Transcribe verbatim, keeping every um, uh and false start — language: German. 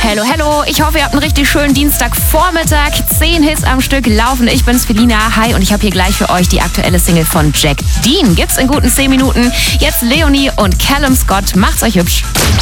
Hello, hello. Ich hoffe, ihr habt einen richtig schönen Dienstagvormittag. Zehn Hits am Stück laufen. Ich bin's, Felina. Hi, und ich habe hier gleich für euch die aktuelle Single von Jack Dean. Gibt's in guten zehn Minuten. Jetzt Leonie und Callum Scott. Macht's euch hübsch.